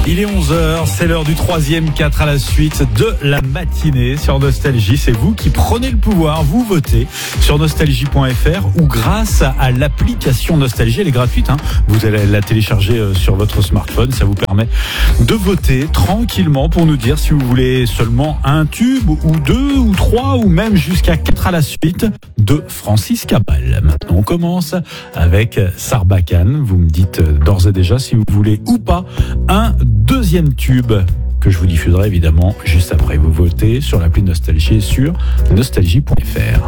Il est 11h, c'est l'heure du 3e 4 à la suite de la matinée sur Nostalgie. C'est vous qui prenez le pouvoir, vous votez sur nostalgie.fr ou grâce à l'application Nostalgie, elle est gratuite, hein. Vous allez la télécharger sur votre smartphone, ça vous permet de voter tranquillement pour nous dire si vous voulez seulement un tube ou deux ou trois ou même jusqu'à 4 à la suite de Francis Cabrel. Maintenant on commence avec Sarbacane, vous me dites d'ores et déjà si vous voulez ou pas un deuxième tube que je vous diffuserai évidemment juste après. Vous votez sur l'appli Nostalgie et sur nostalgie.fr.